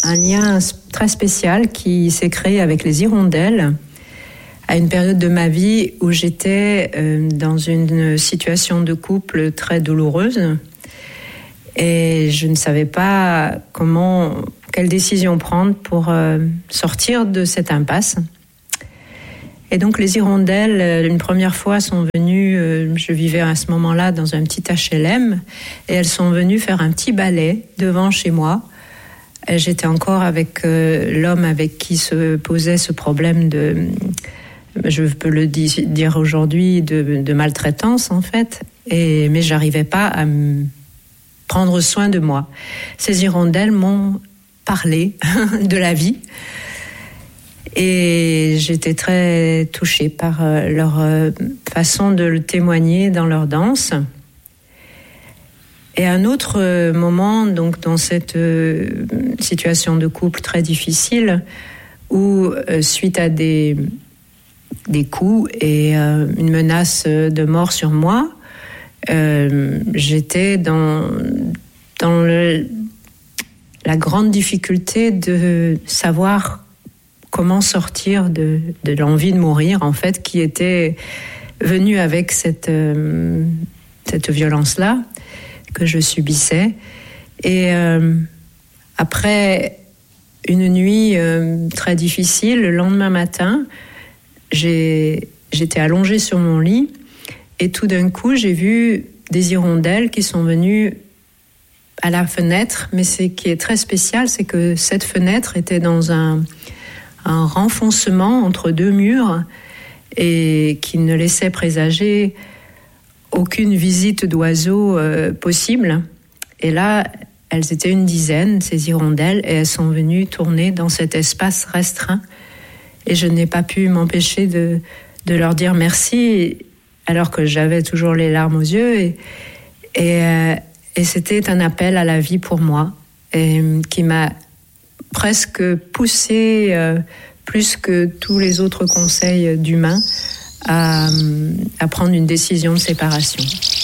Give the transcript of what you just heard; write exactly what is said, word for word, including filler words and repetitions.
un lien très spécial qui s'est créé avec les hirondelles à une période de ma vie où j'étais euh, dans une situation de couple très douloureuse et je ne savais pas comment, quelle décision prendre pour euh, sortir de cette impasse. Et donc les hirondelles, une première fois, sont venues, euh, je vivais à ce moment-là dans un petit H L M, et elles sont venues faire un petit balai devant chez moi. Et j'étais encore avec euh, l'homme avec qui se posait ce problème de, je peux le di- dire aujourd'hui, de, de maltraitance en fait, et, mais j'arrivais pas à me prendre soin de moi. Ces hirondelles m'ont parlé de la vie. Et j'étais très touchée par leur façon de le témoigner dans leur danse. Et un autre moment, donc dans cette situation de couple très difficile, où suite à des, des coups et une menace de mort sur moi, euh, j'étais dans, dans le, la grande difficulté de savoir comment sortir de, de l'envie de mourir, en fait, qui était venue avec cette, euh, cette violence-là que je subissais. Et euh, après une nuit euh, très difficile, le lendemain matin, j'ai, j'étais allongée sur mon lit et tout d'un coup, j'ai vu des hirondelles qui sont venues à la fenêtre. Mais ce qui est très spécial, c'est que cette fenêtre était dans un... un renfoncement entre deux murs et qui ne laissait présager aucune visite d'oiseaux euh, possible. Et là, elles étaient une dizaine, ces hirondelles, et elles sont venues tourner dans cet espace restreint. Et je n'ai pas pu m'empêcher de, de leur dire merci, alors que j'avais toujours les larmes aux yeux. Et, et, euh, et c'était un appel à la vie pour moi, et, qui m'a presque poussé, euh, plus que tous les autres conseils d'humains, à, à prendre une décision de séparation.